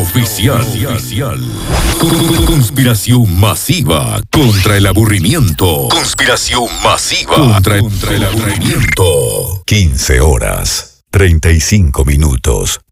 oficial. Conspiración masiva contra el aburrimiento. Conspiración masiva contra el aburrimiento. 15 horas, 35 minutos.